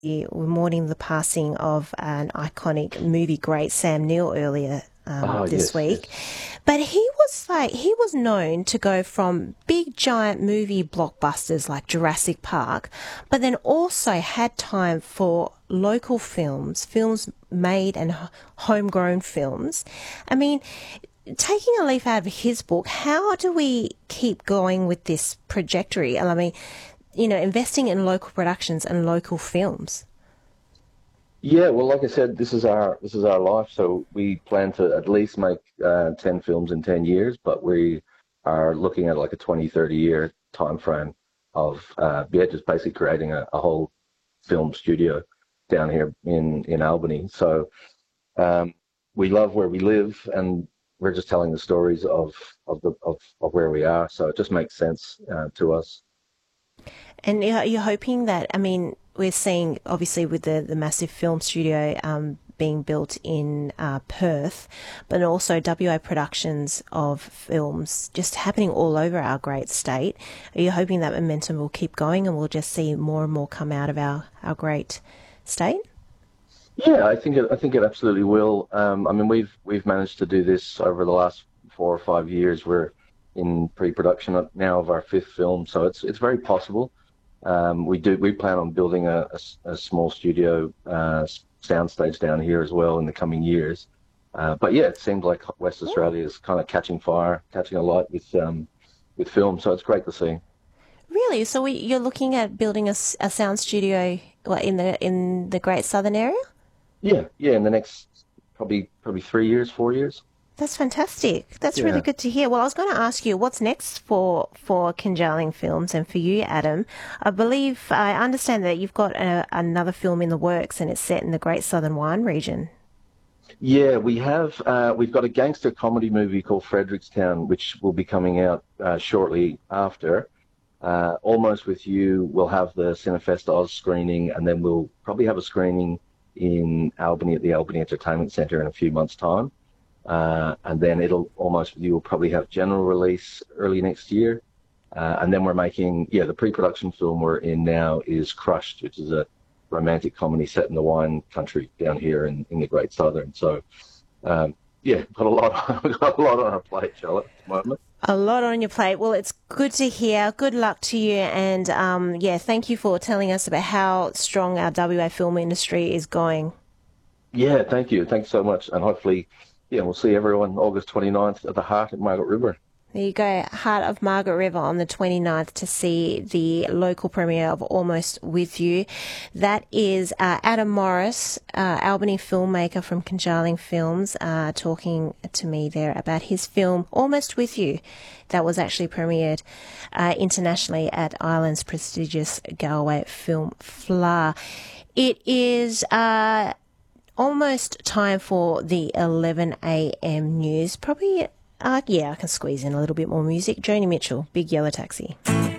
We're mourning the passing of an iconic movie great, Sam Neill, earlier Oh, this yes, week. yes. But he was known to go from big giant movie blockbusters like Jurassic Park, but then also had time for local films, films made and homegrown films. I mean, taking a leaf out of his book, how do we keep going with this trajectory? I mean, investing in local productions and local films. Yeah, well, like I said, this is our life. So we plan to at least make 10 films in 10 years, but we are looking at like a 20, 30-year time frame of yeah, just basically creating a whole film studio down here in Albany. So um, we love where we live, and we're just telling the stories of where we are. So it just makes sense to us. And you're hoping that, I mean, we're seeing obviously with the massive film studio being built in Perth, but also WA productions of films just happening all over our great state. Are you hoping that momentum will keep going and we'll just see more and more come out of our great state? Yeah, I think it absolutely will. I mean, we've managed to do this over the last 4 or 5 years. We're in pre-production now of our fifth film, so it's very possible. We plan on building a small studio soundstage down here as well in the coming years. But yeah, it seems like West Australia is kind of catching fire, catching a light with film. So it's great to see. Really? So you're looking at building a sound studio, what, in the Great Southern area? Yeah, yeah. In the next probably 3 years, 4 years. That's fantastic. That's really Yeah. good to hear. Well, I was going to ask you what's next for Kinjarling Films and for you, Adam. I understand that you've got another film in the works and it's set in the Great Southern Wine region. Yeah, we've got a gangster comedy movie called Frederickstown, which will be coming out shortly after. Almost with You, we'll have the Cinefest Oz screening, and then we'll probably have a screening in Albany at the Albany Entertainment Centre in a few months' time. And then it'll Almost with You will probably have general release early next year. And then we're making, yeah, the pre-production film we're in now is Crushed, which is a romantic comedy set in the wine country down here in the Great Southern. So, yeah, got a lot, we've got a lot on our plate, Charlotte, at the moment. A lot on your plate. Well, it's good to hear. Good luck to you. And yeah, thank you for telling us about how strong our WA film industry is going. Yeah, thank you. Thanks so much. And hopefully, yeah, we'll see everyone August 29th at the Heart at Margaret River. There you go, Heart of Margaret River on the 29th to see the local premiere of Almost With You. That is Adam Morris, Albany filmmaker from Conjarling Films, talking to me there about his film Almost With You. That was actually premiered internationally at Ireland's prestigious Galway Film Fleadh. It is almost time for the 11 a.m. news. Probably, yeah, I can squeeze in a little bit more music. Joni Mitchell, Big Yellow Taxi.